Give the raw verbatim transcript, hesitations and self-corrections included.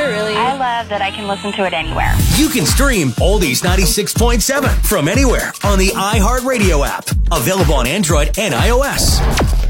it really. I love that I can listen to it anywhere. You can stream Oldies ninety-six point seven from anywhere on the iHeartRadio app. Available on Android and iOS.